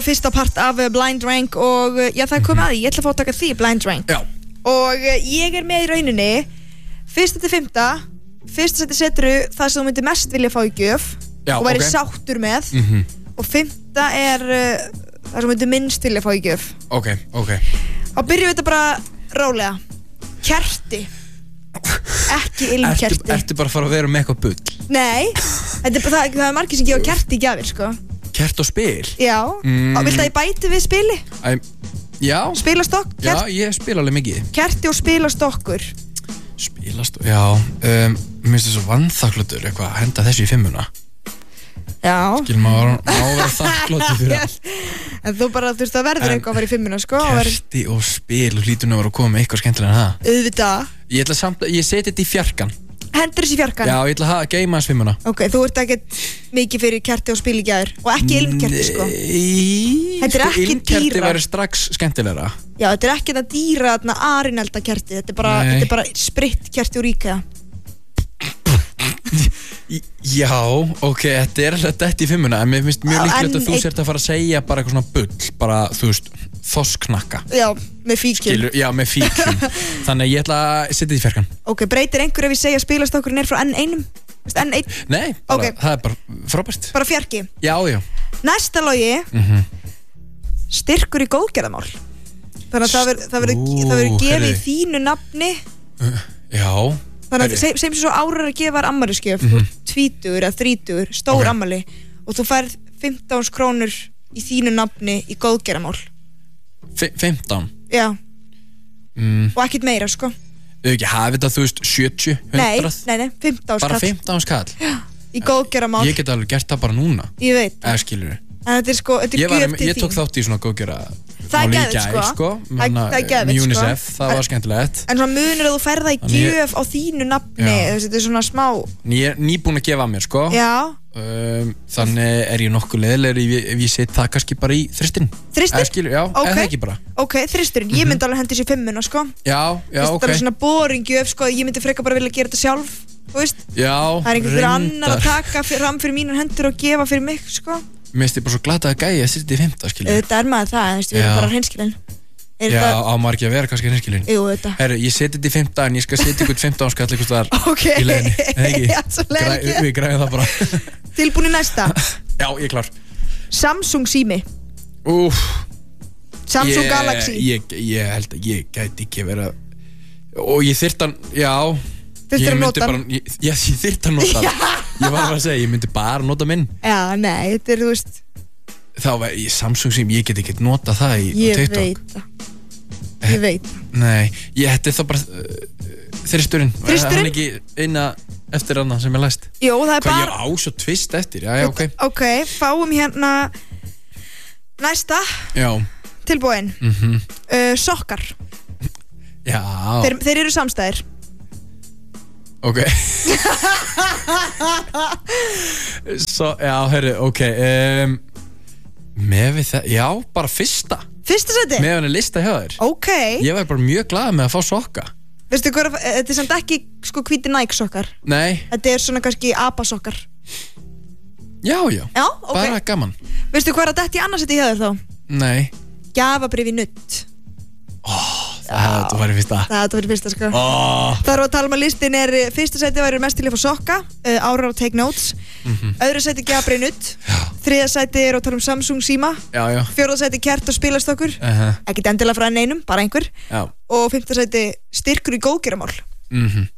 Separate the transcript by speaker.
Speaker 1: Fyrsta part af Blind Rank og já, það komið að því, ég ætla að fá að taka því Blind Rank.
Speaker 2: Já.
Speaker 1: Og ég með í rauninni 1. til 5. Fyrsta sæti seturðu það sem þú myndir mest vilja fá í gjöf og væri sáttur með. Og 5. það sem myndir minnst vilja fá í gjöf.
Speaker 2: Ok.
Speaker 1: Þá byrjum við þetta bara rólega. Kerti. Ekki ilmkerti.
Speaker 2: Ertu bara að fara að vera með eitthvað bull?
Speaker 1: Nei, það er margir sem gefa kerti í gjafir, sko.
Speaker 2: Kert og spil?
Speaker 1: Já, og viltu að ég bæti við spili?
Speaker 2: Já.
Speaker 1: Spilastokk?
Speaker 2: Já, ég spila alveg mikið.
Speaker 1: Kerti og spilastokkur.
Speaker 2: Spilastokk, já. Mér finnst það svo vanþakklátur eitthvað að henda þessu í 5.
Speaker 1: Já.
Speaker 2: Skilum að vera þakkláttur fyrir það.
Speaker 1: En þú bara, þú veist, það verður eitthvað að vera í 5, sko.
Speaker 2: Kerti og spil og hlýtur nú að vera að koma með eitthvað skemmtilega en það.
Speaker 1: Auðvitað.
Speaker 2: Ég seti þetta í fjarkan.
Speaker 1: Hendur þessi í fjarkan?
Speaker 2: Já, ég ætla að geima þess 5.
Speaker 1: Ok, þú ert ekkert mikið fyrir kerti og spiligjafir og ekki ilmkerti, sko. Þetta er ekki
Speaker 2: ilmkerti
Speaker 1: dýra.
Speaker 2: væri strax skemmtilegra.
Speaker 1: Já, þetta er ekki það dýra, þarna arinelda kerti. Þetta er bara spritt kerti úr IKEA.
Speaker 2: Já, ok, þetta er alltaf dætt í 5, en mér finnst mjög líklegt að þú sért að fara að segja bara eitthvað svona bull, bara, þú veist, þossknakka.
Speaker 1: Já, með fíkjum.
Speaker 2: Já, með fíkjum. Þannig að ég ætla að setja þetta í fjarkan.
Speaker 1: Ok, breytir einhver ef ég segja að spilastokkurinn frá N1? N1?
Speaker 2: Nei, bara, það er bara frábært.
Speaker 1: Bara fjarki?
Speaker 2: Já.
Speaker 1: Næsta logi, styrkur í góðgerðamál. Þannig að það verður gefið þínu nafni.
Speaker 2: Já.
Speaker 1: Þannig að sem svo árar að gefa ammælisgjöf, 20 eða 30, stór ammæli og þú færð 15.000 krónur í þínu nafni í góðgerðamál.
Speaker 2: 15?
Speaker 1: Já. Og ekkert meira, sko.
Speaker 2: Ekki hafið þetta, þú veist, 70, 100?
Speaker 1: Nei, 15.000 kall.
Speaker 2: Bara 15.000 kall?
Speaker 1: Já, í góðgerðamál.
Speaker 2: Ég get alveg gert það bara núna.
Speaker 1: Ég veit.
Speaker 2: Eða skilur þið.
Speaker 1: En þetta er sko, þetta er gjöf til þín.
Speaker 2: Ég tók þátt í svona góðgerða
Speaker 1: það er geðveikt, sko. Það er geðveikt,
Speaker 2: sko. UNICEF, það var skemmtilegt.
Speaker 1: En svona munur að þú ferða í gjöf á þínu nafni, þetta er svona smá.
Speaker 2: Ég er nýbúin að gefa mér, sko.
Speaker 1: Já.
Speaker 2: Þannig er ég nokkuð leiðilegur ef ég set það kannski bara í þristurinn.
Speaker 1: Þristur?
Speaker 2: Já, eða ekki bara.
Speaker 1: Ok, þristurinn, ég myndi alveg hendi þessi 5, sko.
Speaker 2: Já, ok.
Speaker 1: Það er svona boring gjöf, sko, ég myndi frekar bara vilja gera þetta sjálf, þú veist.
Speaker 2: Já,
Speaker 1: það er einhver annar að taka fram fyrir mínar hendur og gefa fyrir mig, sko.
Speaker 2: Mér finnst ég bara svo glata að gæja að setja í 5, skilja.
Speaker 1: Þetta er maður það, þú veist, við erum bara hreinskilin.
Speaker 2: Já, á maður ekki að vera kannski hreinskilin.
Speaker 1: Jú, þetta.
Speaker 2: Herru, ég seti þetta í 5 en ég skal setja ykkur 15 skall eitthvað staðar í leiðinni.
Speaker 1: Já, svo lengi.
Speaker 2: Við græðum það bara.
Speaker 1: Tilbúin í næsta.
Speaker 2: Já, ég er klár.
Speaker 1: Samsung sími. Samsung Galaxy.
Speaker 2: Ég held að ég gæti ekki vera. Og ég þyrfti hann, já.
Speaker 1: Þyrftir að nota hann?
Speaker 2: Já, ég þyrfti að nota hann. Ég var bara að segja, ég myndi bara nota minn.
Speaker 1: Já, nei, þetta er, þú veist.
Speaker 2: Þá var ég Samsung sími, ég get ekki nota það í TikTok.
Speaker 1: Ég veit það.
Speaker 2: Nei, ég hætti þá bara þristurinn.
Speaker 1: Þristurinn?
Speaker 2: Hann ekki eina eftir hana sem ég læst.
Speaker 1: Jó, það er bara.
Speaker 2: Hvað ég á svo tvist eftir, já, ok.
Speaker 1: Ok, fáum hérna næsta.
Speaker 2: Já.
Speaker 1: Tilbúin. Sokkar.
Speaker 2: Já.
Speaker 1: Þeir eru samstæðir.
Speaker 2: Ok. Já, herru, ok. Með við það, já, bara fyrsta
Speaker 1: seti?
Speaker 2: Með hann er lista hjá þér.
Speaker 1: Ok.
Speaker 2: Ég var bara mjög glaður með að fá sokka.
Speaker 1: Veistu hvað, þetta er samt ekki sko hvíti Nike sokkar.
Speaker 2: Nei.
Speaker 1: Þetta er svona kannski apasokkar.
Speaker 2: Já,
Speaker 1: Já, ok.
Speaker 2: Bara gaman.
Speaker 1: Veistu hvað er þetta í annars seti hjá þér þá?
Speaker 2: Nei.
Speaker 1: Gjafabréf í nudd.
Speaker 2: Það var í fyrsta.
Speaker 1: Það var í fyrsta, sko. Það er að tala um að listin er fyrsta seti væri mest til að fá sokka, árar og take notes. Öðru seti gjafabréf í nudd. Þriðja seti er að tala um Samsung síma.
Speaker 2: Já.
Speaker 1: Fjórða seti kert og spilastokkur. Ekkert endilega frá N1, bara einhver.
Speaker 2: Já.
Speaker 1: Og fimmta seti styrkur í góðgerðamál.